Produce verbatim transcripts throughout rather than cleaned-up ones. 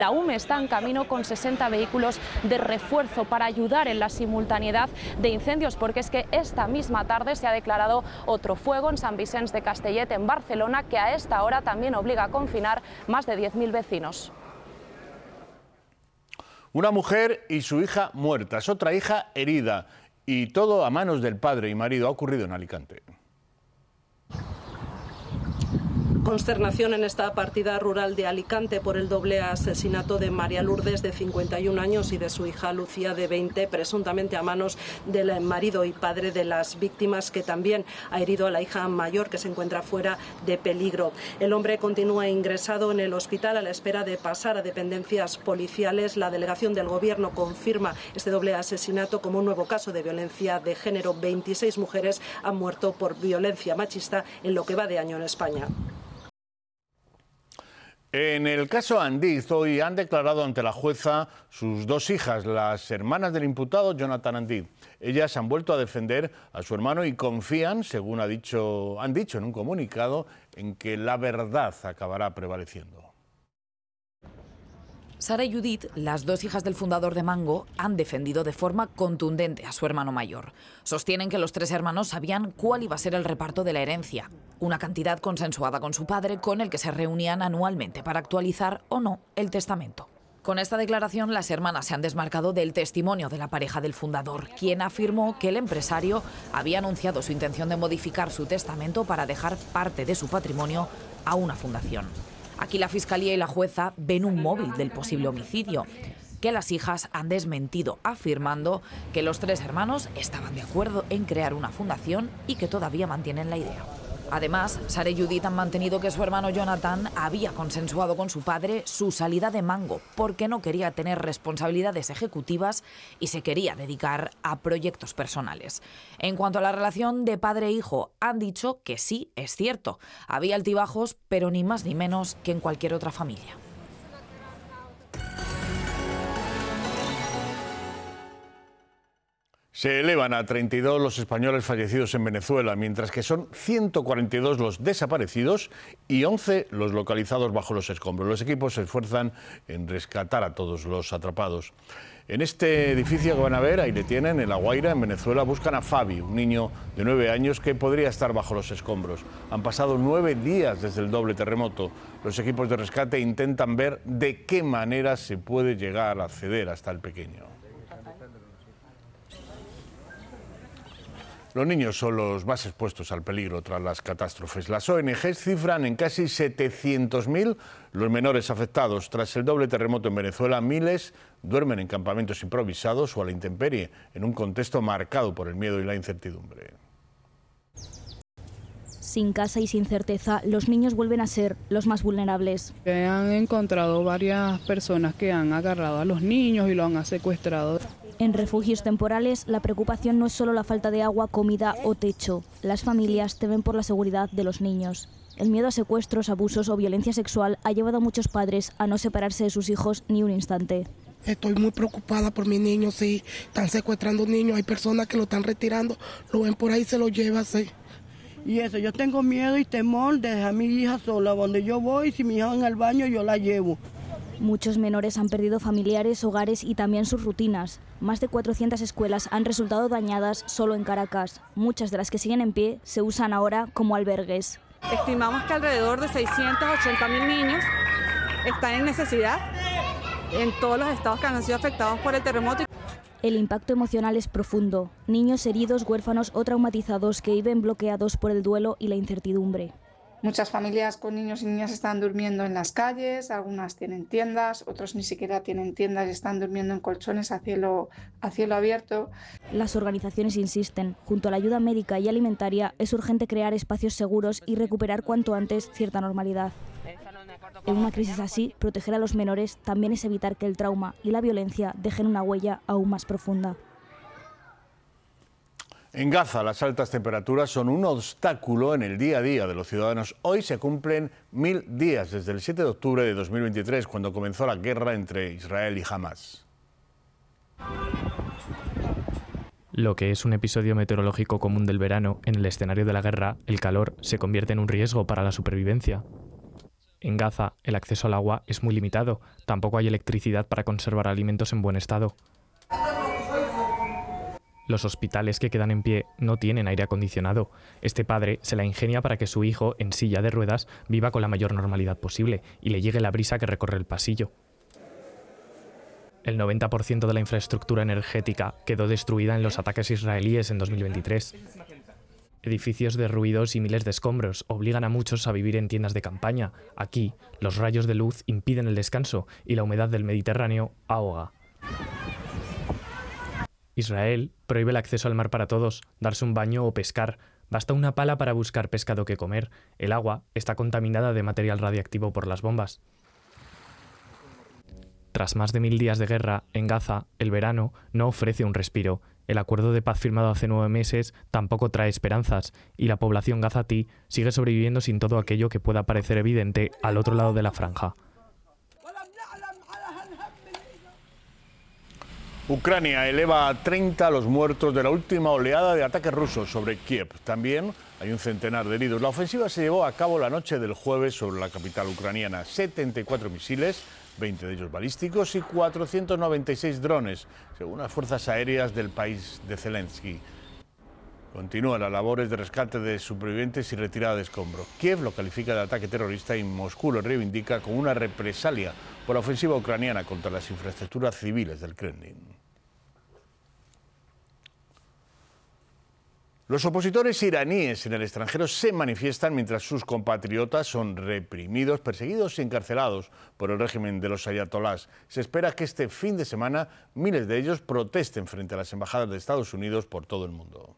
La U M E está en camino con sesenta vehículos de refuerzo para ayudar en la simultaneidad de incendios, porque es que esta misma tarde se ha declarado otro fuego en Sant Vicenç de Castellet, en Barcelona, que a esta hora también obliga a confinar más de diez mil vecinos. Una mujer y su hija muertas, otra hija herida, y todo a manos del padre y marido. Ha ocurrido en Alicante. Consternación en esta partida rural de Alicante por el doble asesinato de María Lourdes, de cincuenta y un años, y de su hija Lucía, de veinte, presuntamente a manos del marido y padre de las víctimas, que también ha herido a la hija mayor, que se encuentra fuera de peligro. El hombre continúa ingresado en el hospital a la espera de pasar a dependencias policiales. La delegación del Gobierno confirma este doble asesinato como un nuevo caso de violencia de género. veintiséis mujeres han muerto por violencia machista en lo que va de año en España. En el caso Andiz, hoy han declarado ante la jueza sus dos hijas, las hermanas del imputado Jonathan Andiz. Ellas han vuelto a defender a su hermano y confían, según ha dicho, han dicho en un comunicado, en que la verdad acabará prevaleciendo. Sara y Judith, las dos hijas del fundador de Mango, han defendido de forma contundente a su hermano mayor. Sostienen que los tres hermanos sabían cuál iba a ser el reparto de la herencia, una cantidad consensuada con su padre, con el que se reunían anualmente para actualizar o no el testamento. Con esta declaración, las hermanas se han desmarcado del testimonio de la pareja del fundador, quien afirmó que el empresario había anunciado su intención de modificar su testamento para dejar parte de su patrimonio a una fundación. Aquí la Fiscalía y la jueza ven un móvil del posible homicidio, que las hijas han desmentido, afirmando que los tres hermanos estaban de acuerdo en crear una fundación y que todavía mantienen la idea. Además, Sara y Judith han mantenido que su hermano Jonathan había consensuado con su padre su salida de Mango porque no quería tener responsabilidades ejecutivas y se quería dedicar a proyectos personales. En cuanto a la relación de padre e hijo, han dicho que sí, es cierto. Había altibajos, pero ni más ni menos que en cualquier otra familia. Se elevan a treinta y dos los españoles fallecidos en Venezuela, mientras que son ciento cuarenta y dos los desaparecidos y once los localizados bajo los escombros. Los equipos se esfuerzan en rescatar a todos los atrapados. En este edificio que van a ver, ahí le tienen, en La Guaira, en Venezuela, buscan a Fabi, un niño de nueve años que podría estar bajo los escombros. Han pasado nueve días desde el doble terremoto. Los equipos de rescate intentan ver de qué manera se puede llegar a acceder hasta el pequeño. Los niños son los más expuestos al peligro tras las catástrofes. Las O N Ges cifran en casi setecientos mil los menores afectados. Tras el doble terremoto en Venezuela, miles duermen en campamentos improvisados o a la intemperie, en un contexto marcado por el miedo y la incertidumbre. Sin casa y sin certeza, los niños vuelven a ser los más vulnerables. Han encontrado varias personas que han agarrado a los niños y los han secuestrado. En refugios temporales, la preocupación no es solo la falta de agua, comida o techo. Las familias temen por la seguridad de los niños. El miedo a secuestros, abusos o violencia sexual ha llevado a muchos padres a no separarse de sus hijos ni un instante. Estoy muy preocupada por mis niños, sí. Están secuestrando niños, hay personas que lo están retirando, lo ven por ahí y se lo llevan, sí. Y eso, yo tengo miedo y temor de dejar a mi hija sola. Donde yo voy, si mi hija va en el baño, yo la llevo. Muchos menores han perdido familiares, hogares y también sus rutinas. Más de cuatrocientas escuelas han resultado dañadas solo en Caracas. Muchas de las que siguen en pie se usan ahora como albergues. Estimamos que alrededor de seiscientos ochenta mil niños están en necesidad en todos los estados que han sido afectados por el terremoto. El impacto emocional es profundo. Niños heridos, huérfanos o traumatizados que viven bloqueados por el duelo y la incertidumbre. Muchas familias con niños y niñas están durmiendo en las calles, algunas tienen tiendas, otros ni siquiera tienen tiendas y están durmiendo en colchones a cielo, a cielo abierto. Las organizaciones insisten, junto a la ayuda médica y alimentaria, es urgente crear espacios seguros y recuperar cuanto antes cierta normalidad. En una crisis así, proteger a los menores también es evitar que el trauma y la violencia dejen una huella aún más profunda. En Gaza, las altas temperaturas son un obstáculo en el día a día de los ciudadanos. Hoy se cumplen mil días desde el siete de octubre de dos mil veintitrés, cuando comenzó la guerra entre Israel y Hamás. Lo que es un episodio meteorológico común del verano, en el escenario de la guerra, el calor se convierte en un riesgo para la supervivencia. En Gaza, el acceso al agua es muy limitado. Tampoco hay electricidad para conservar alimentos en buen estado. Los hospitales que quedan en pie no tienen aire acondicionado. Este padre se la ingenia para que su hijo, en silla de ruedas, viva con la mayor normalidad posible y le llegue la brisa que recorre el pasillo. El noventa por ciento de la infraestructura energética quedó destruida en los ataques israelíes en dos mil veintitrés. Edificios derruidos y miles de escombros obligan a muchos a vivir en tiendas de campaña. Aquí, los rayos de luz impiden el descanso y la humedad del Mediterráneo ahoga. Israel prohíbe el acceso al mar para todos, darse un baño o pescar. Basta una pala para buscar pescado que comer. El agua está contaminada de material radiactivo por las bombas. Tras más de mil días de guerra, en Gaza, el verano no ofrece un respiro. El acuerdo de paz firmado hace nueve meses tampoco trae esperanzas, y la población gazatí sigue sobreviviendo sin todo aquello que pueda parecer evidente al otro lado de la franja. Ucrania eleva a treinta los muertos de la última oleada de ataques rusos sobre Kiev. También hay un centenar de heridos. La ofensiva se llevó a cabo la noche del jueves sobre la capital ucraniana. setenta y cuatro misiles, veinte de ellos balísticos y cuatrocientos noventa y seis drones, según las fuerzas aéreas del país de Zelensky. Continúan las labores de rescate de supervivientes y retirada de escombros. Kiev lo califica de ataque terrorista y Moscú lo reivindica como una represalia por la ofensiva ucraniana contra las infraestructuras civiles del Kremlin. Los opositores iraníes en el extranjero se manifiestan mientras sus compatriotas son reprimidos, perseguidos y encarcelados por el régimen de los ayatolás. Se espera que este fin de semana miles de ellos protesten frente a las embajadas de Estados Unidos por todo el mundo.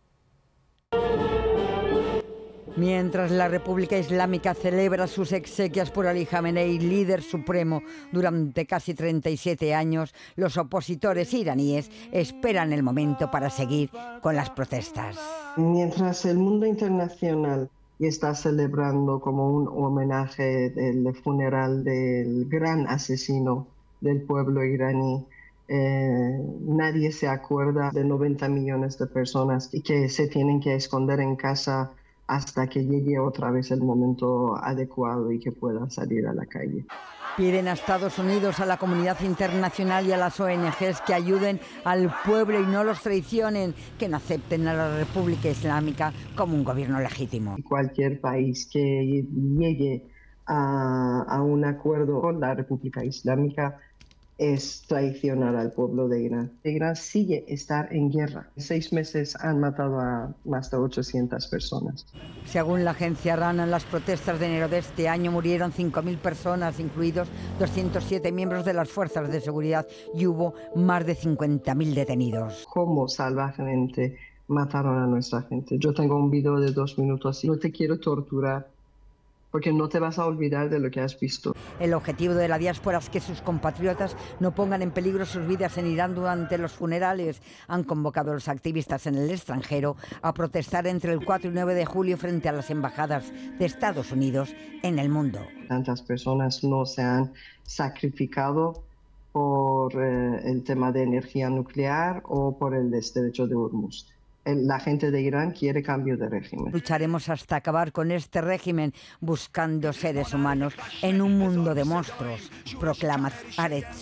Mientras la República Islámica celebra sus exequias por Ali Jamenei, líder supremo durante casi treinta y siete años, los opositores iraníes esperan el momento para seguir con las protestas. Mientras el mundo internacional está celebrando como un homenaje del funeral del gran asesino del pueblo iraní, Eh, nadie se acuerda de noventa millones de personas que se tienen que esconder en casa hasta que llegue otra vez el momento adecuado y que puedan salir a la calle. Piden a Estados Unidos, a la comunidad internacional y a las O N Ges que ayuden al pueblo y no los traicionen, que no acepten a la República Islámica como un gobierno legítimo. Cualquier país que llegue a, a un acuerdo con la República Islámica es traicionar al pueblo de Irán. Irán sigue estar en guerra. En seis meses han matado a más de ochocientas personas. Según la agencia RANA, en las protestas de enero de este año murieron cinco mil personas, incluidos doscientos siete miembros de las fuerzas de seguridad, y hubo más de cincuenta mil detenidos. ¿Cómo salvajemente mataron a nuestra gente? Yo tengo un video de dos minutos y no te quiero torturar, porque no te vas a olvidar de lo que has visto. El objetivo de la diáspora es que sus compatriotas no pongan en peligro sus vidas en Irán durante los funerales. Han convocado a los activistas en el extranjero a protestar entre el cuatro y nueve de julio frente a las embajadas de Estados Unidos en el mundo. Tantas personas no se han sacrificado por eh, el tema de energía nuclear o por el estrecho de Hormuz. La gente de Irán quiere cambio de régimen. Lucharemos hasta acabar con este régimen, buscando seres humanos en un mundo de monstruos, proclama Aretz.